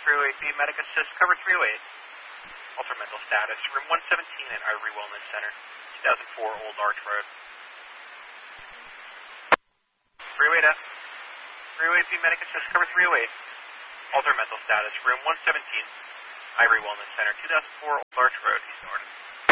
308B, medic assist, cover 308. Alter mental status, room 117 at Ivory Wellness Center, 2004 Old Arch Road. 308F, 308B, medic assist, cover 308. Alter mental status, room 117, Ivory Wellness Center, 2004 Old Arch Road, East Norton.